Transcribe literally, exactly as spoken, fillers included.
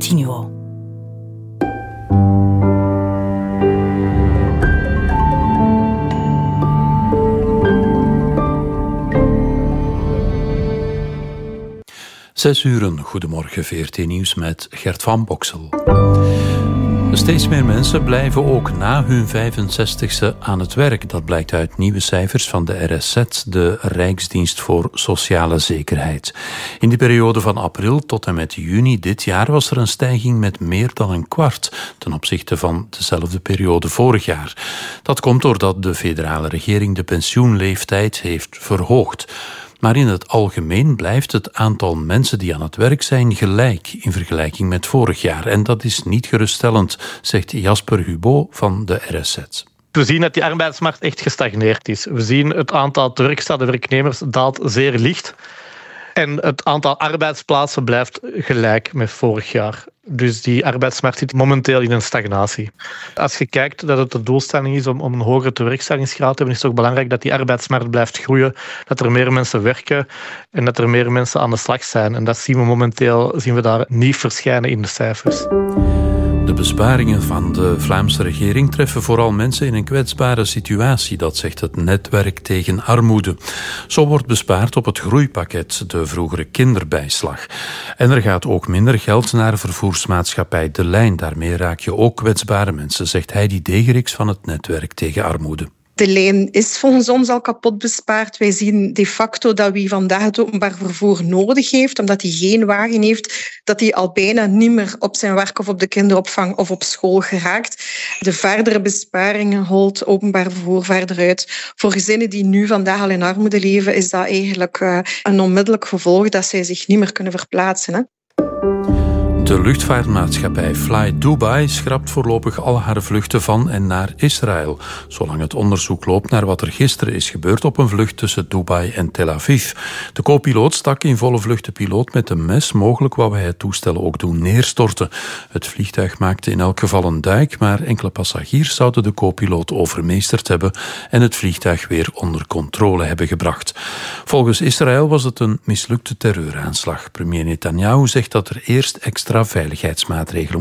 Continuo. Zes uren, goedemorgen, V R T Nieuws met Gert van Boksel. Steeds meer mensen blijven ook na hun vijfenzestigste aan het werk. Dat blijkt uit nieuwe cijfers van de R S Z, de Rijksdienst voor Sociale Zekerheid. In de periode van april tot en met juni dit jaar was er een stijging met meer dan een kwart ten opzichte van dezelfde periode vorig jaar. Dat komt doordat de federale regering de pensioenleeftijd heeft verhoogd. Maar in het algemeen blijft het aantal mensen die aan het werk zijn gelijk in vergelijking met vorig jaar. En dat is niet geruststellend, zegt Jasper Hubo van de R S Z. We zien dat die arbeidsmarkt echt gestagneerd is. We zien het aantal tewerkgestelde werknemers daalt zeer licht. En het aantal arbeidsplaatsen blijft gelijk met vorig jaar. Dus die arbeidsmarkt zit momenteel in een stagnatie. Als je kijkt dat het de doelstelling is om, om een hogere tewerkstellingsgraad te hebben, is het ook belangrijk dat die arbeidsmarkt blijft groeien, dat er meer mensen werken en dat er meer mensen aan de slag zijn. En dat zien we momenteel zien we daar niet verschijnen in de cijfers. De besparingen van de Vlaamse regering treffen vooral mensen in een kwetsbare situatie, dat zegt het Netwerk tegen Armoede. Zo wordt bespaard op het groeipakket, de vroegere kinderbijslag. En er gaat ook minder geld naar vervoersmaatschappij De Lijn. Daarmee raak je ook kwetsbare mensen, zegt Heidi Degeriks van het Netwerk tegen Armoede. De lijn is volgens ons al kapot bespaard. Wij zien de facto dat wie vandaag het openbaar vervoer nodig heeft, omdat hij geen wagen heeft, dat hij al bijna niet meer op zijn werk of op de kinderopvang of op school geraakt. De verdere besparingen holt openbaar vervoer verder uit. Voor gezinnen die nu vandaag al in armoede leven, is dat eigenlijk uh, een onmiddellijk gevolg dat zij zich niet meer kunnen verplaatsen. Hè? De luchtvaartmaatschappij Fly Dubai schrapt voorlopig al haar vluchten van en naar Israël, zolang het onderzoek loopt naar wat er gisteren is gebeurd op een vlucht tussen Dubai en Tel Aviv. De co-piloot stak in volle vlucht de piloot met een mes. Mogelijk wou hij het toestel ook doen neerstorten. Het vliegtuig maakte in elk geval een duik, maar enkele passagiers zouden de co-piloot overmeesterd hebben en het vliegtuig weer onder controle hebben gebracht. Volgens Israël was het een mislukte terreuraanslag. Premier Netanyahu zegt dat er eerst extra veiligheidsmaatregelen